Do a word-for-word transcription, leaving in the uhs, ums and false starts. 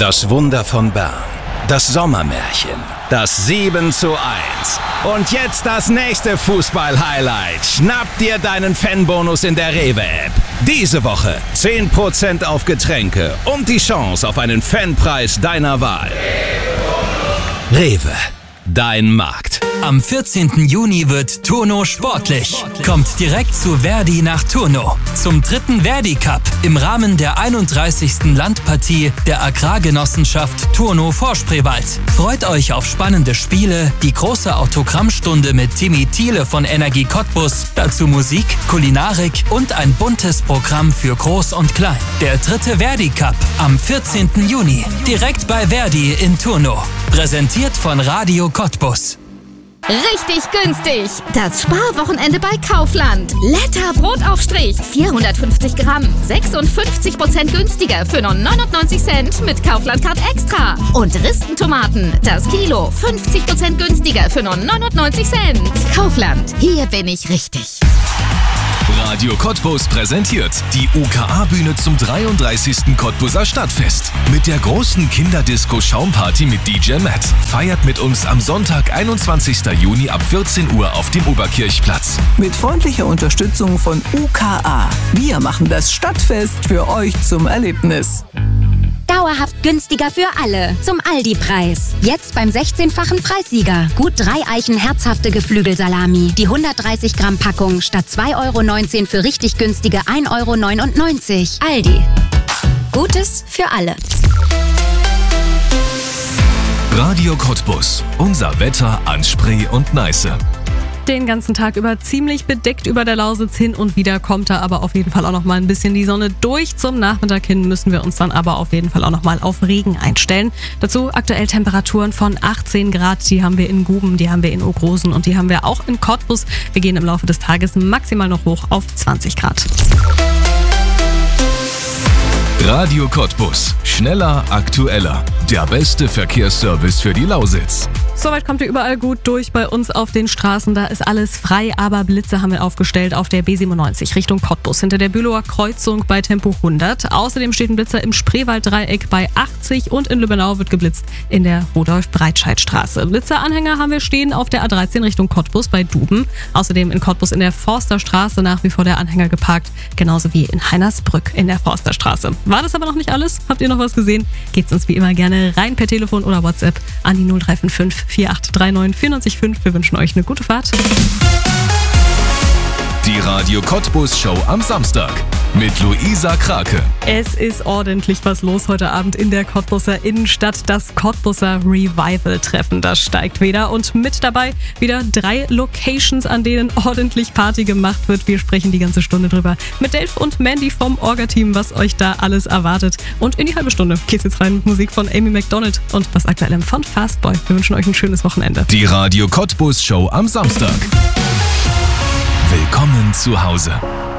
Das Wunder von Bern. Das Sommermärchen. Das sieben zu eins. Und jetzt das nächste Fußball-Highlight. Schnapp dir deinen Fanbonus in der Rewe-App. Diese Woche zehn Prozent auf Getränke und die Chance auf einen Fanpreis deiner Wahl. Rewe, dein Markt. Am vierzehnten Juni wird Turno sportlich. Kommt direkt zu Verdi nach Turno. Zum dritten Verdi Cup im Rahmen der einunddreißigsten Landpartie der Agrargenossenschaft Turno Vorspreewald. Freut euch auf spannende Spiele, die große Autogrammstunde mit Timmy Thiele von Energie Cottbus, dazu Musik, Kulinarik und ein buntes Programm für Groß und Klein. Der dritte Verdi Cup am vierzehnten Juni, direkt bei Verdi in Turno. Präsentiert von Radio Cottbus. Richtig günstig! Das Sparwochenende bei Kaufland. Letter Brotaufstrich, vierhundertfünfzig Gramm, sechsundfünfzig Prozent günstiger für nur neunundneunzig Cent mit Kaufland Card Extra. Und Ristentomaten, das Kilo, fünfzig Prozent günstiger für nur neunundneunzig Cent. Kaufland, hier bin ich richtig. Radio Cottbus präsentiert die U K A-Bühne zum dreiunddreißigsten Cottbuser Stadtfest. Mit der großen Kinderdisco-Schaumparty mit D J Matt. Feiert mit uns am Sonntag, einundzwanzigsten Juni ab vierzehn Uhr auf dem Oberkirchplatz. Mit freundlicher Unterstützung von U K A. Wir machen das Stadtfest für euch zum Erlebnis. Dauerhaft günstiger für alle. Zum Aldi-Preis. Jetzt beim sechzehnfachen Preissieger. Gut drei Eichen herzhafte Geflügelsalami. Die hundertdreißig Gramm Packung statt zwei Euro neunzehn für richtig günstige ein Euro neunundneunzig. Aldi. Gutes für alle. Radio Cottbus. Unser Wetter an Spree und Neiße. Den ganzen Tag über ziemlich bedeckt über der Lausitz. Hin und wieder kommt da aber auf jeden Fall auch noch mal ein bisschen die Sonne durch. Zum Nachmittag hin müssen wir uns dann aber auf jeden Fall auch noch mal auf Regen einstellen. Dazu aktuell Temperaturen von achtzehn Grad. Die haben wir in Guben, die haben wir in Ogrosen und die haben wir auch in Cottbus. Wir gehen im Laufe des Tages maximal noch hoch auf zwanzig Grad. Radio Cottbus. Schneller, aktueller. Der beste Verkehrsservice für die Lausitz. Soweit kommt ihr überall gut durch bei uns auf den Straßen. Da ist alles frei, aber Blitze haben wir aufgestellt auf der B siebenundneunzig Richtung Cottbus hinter der Bülower Kreuzung bei Tempo hundert. Außerdem steht ein Blitzer im Spreewalddreieck bei achtzig und in Lübbenau wird geblitzt in der Rudolf-Breitscheid-Straße. Blitzeranhänger haben wir stehen auf der A dreizehn Richtung Cottbus bei Duben. Außerdem in Cottbus in der Forsterstraße nach wie vor der Anhänger geparkt, genauso wie in Heinersbrück in der Forsterstraße. War das aber noch nicht alles? Habt ihr noch was gesehen? Gebt uns wie immer gerne rein per Telefon oder WhatsApp an die null drei fünf fünf vier acht drei neun vier neun fünf. Wir wünschen euch eine gute Fahrt. Die Radio Cottbus Show am Samstag mit Luisa Krake. Es ist ordentlich was los heute Abend in der Cottbuser Innenstadt. Das Cottbuser Revival-Treffen, das steigt wieder. Und mit dabei wieder drei Locations, an denen ordentlich Party gemacht wird. Wir sprechen die ganze Stunde drüber mit Dave und Mandy vom Orga-Team, was euch da alles erwartet. Und in die halbe Stunde geht's jetzt rein mit Musik von Amy Macdonald und was Aktuellem von Fastboy. Wir wünschen euch ein schönes Wochenende. Die Radio Cottbus Show am Samstag. Willkommen zu Hause.